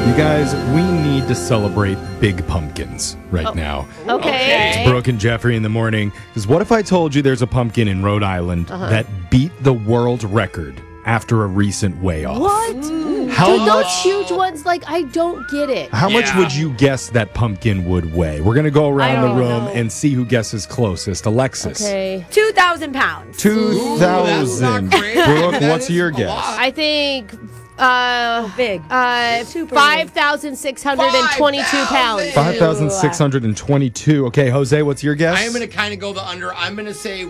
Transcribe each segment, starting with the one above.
You guys, we need to celebrate big pumpkins right now. Okay. It's Brooke and Jeffrey in the morning. Because what if I told you there's a pumpkin in Rhode Island that beat the world record after a recent weigh-off? What? How Dude, much? those huge ones, I don't get it. How much would you guess that pumpkin would weigh? We're going to go around the don't room know. and see who guesses closest. Alexis. Okay. 2,000 pounds. 2,000. That's not great. Brooke, That what's is your a guess? lot. I think Big. Super big. 5,622 pounds. 5,622. Okay, Jose, what's your guess? I am going to kind of go the under. I'm going to say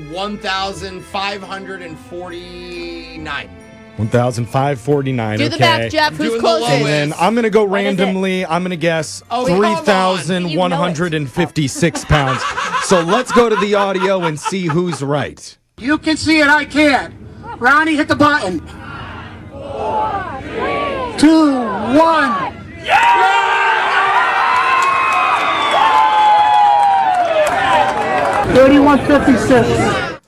1,549. 1,549. Do the math, Jeff. Who's doing the closest? And then I'm going to go is it? randomly. I'm going to guess Oh, come on. 3,156 pounds. So let's go to the audio and see who's right. You can see it, I can't. Ronnie, hit the button. 2, 1. 3156.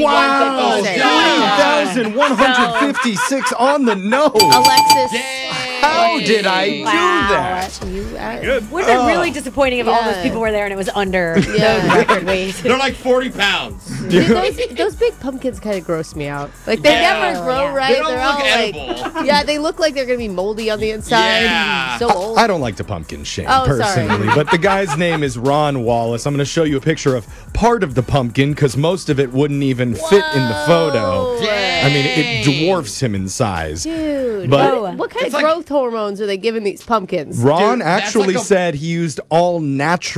3156. 3,156 on the nose. Alexis. How did I do Wow. that? Would have been really disappointing if all those Yeah. people were there and it was under Yeah. the record weight. They're like 40 pounds. Dude, those big pumpkins kind of gross me out. Like, they Yeah. never grow Yeah. right. They don't They're look all edible. yeah, they look like they're going to be moldy on the inside. Yeah. So old. I don't like to pumpkin shame Oh, sorry. personally, but the guy's name is Ron Wallace. I'm going to show you a picture of part of the pumpkin because most of it wouldn't even fit in the photo. I mean, it dwarfs him in size. Dude, But- what kind It's of like- growth hormones are they giving these pumpkins? Ron Dude, that's actually like a- said he used all natural